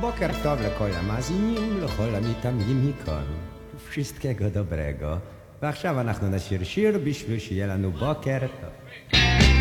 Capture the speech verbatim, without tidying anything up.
Boker tov לכל המאזינים, לכל המתאמנים מכאן, wszystkiego dobrego. ועכשיו אנחנו נשיר שיר בשביל שיהיה לנו בוקר טוב.